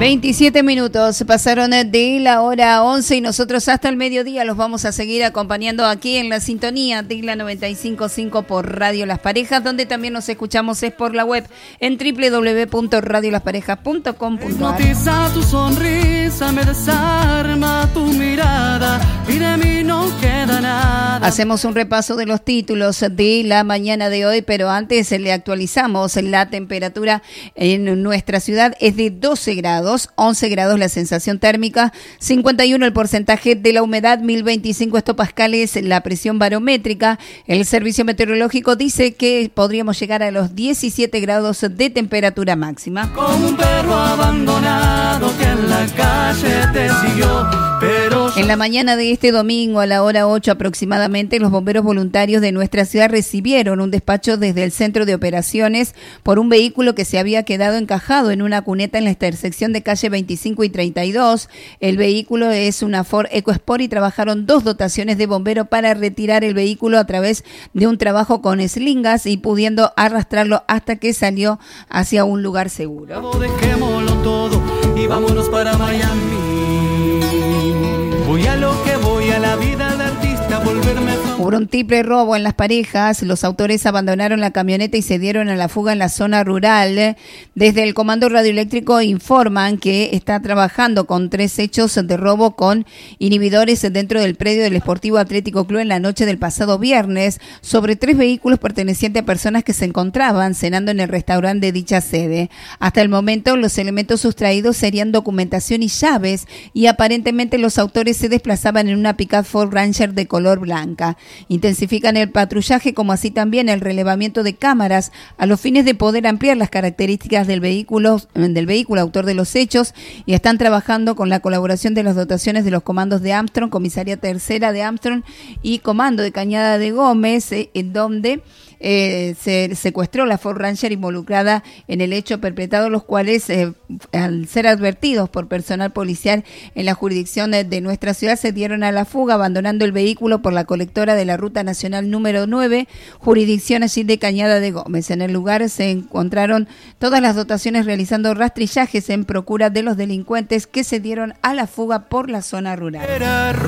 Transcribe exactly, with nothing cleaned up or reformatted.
veintisiete minutos pasaron de la hora once y nosotros hasta el mediodía los vamos a seguir acompañando aquí en la sintonía de la noventa y cinco punto cinco por Radio Las Parejas, donde también nos escuchamos es por la web en doble u doble u doble u punto radio las parejas punto com punto a r. Hipnotiza tu sonrisa, me desarma tu mirada y de mí no queda nada. Hacemos un repaso de los títulos de la mañana de hoy, pero antes le actualizamos la temperatura en nuestra ciudad. Es de doce grados, once grados la sensación térmica, cincuenta y uno el porcentaje de la humedad, mil veinticinco hectopascales la presión barométrica. El servicio meteorológico dice que podríamos llegar a los diecisiete grados de temperatura máxima. Como un perro abandonado que en la calle te siguió, pero... En la mañana de este domingo a la hora ocho aproximadamente, los bomberos voluntarios de nuestra ciudad recibieron un despacho desde el centro de operaciones por un vehículo que se había quedado encajado en una cuneta en la intersección de calle veinticinco y treinta y dos. El vehículo es una Ford EcoSport y trabajaron dos dotaciones de bomberos para retirar el vehículo a través de un trabajo con eslingas y pudiendo arrastrarlo hasta que salió hacia un lugar seguro. Dejémoslo todo y vámonos para Miami. Voy a lo que voy, a la vida de artista, volverme a... Hubo un triple robo en Las Parejas. Los autores abandonaron la camioneta y se dieron a la fuga en la zona rural. Desde el Comando Radioeléctrico informan que está trabajando con tres hechos de robo con inhibidores dentro del predio del Sportivo Atlético Club en la noche del pasado viernes sobre tres vehículos pertenecientes a personas que se encontraban cenando en el restaurante de dicha sede. Hasta el momento, los elementos sustraídos serían documentación y llaves y aparentemente los autores se desplazaban en una Pickup Ford Ranger de color blanca. Intensifican el patrullaje como así también el relevamiento de cámaras a los fines de poder ampliar las características del vehículo, del vehículo autor de los hechos y están trabajando con la colaboración de las dotaciones de los comandos de Armstrong, Comisaría Tercera de Armstrong y Comando de Cañada de Gómez, eh, en donde Eh, se secuestró la Ford Ranger involucrada en el hecho perpetrado, los cuales eh, al ser advertidos por personal policial en la jurisdicción de, de nuestra ciudad se dieron a la fuga abandonando el vehículo por la colectora de la Ruta Nacional número nueve, jurisdicción allí de Cañada de Gómez. En el lugar se encontraron todas las dotaciones realizando rastrillajes en procura de los delincuentes que se dieron a la fuga por la zona rural.